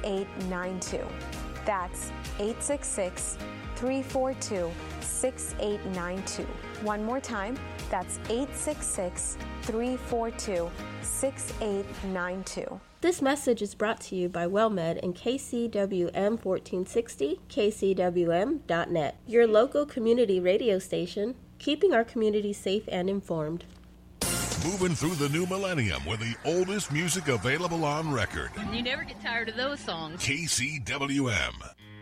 866-342-6892. That's 866-342-6892. One more time, that's 866-342-6892. This message is brought to you by WellMed and KCWM 1460, kcwm.net, your local community radio station, keeping our community safe and informed. Moving through the new millennium with the oldest music available on record. You never get tired of those songs. KCWM.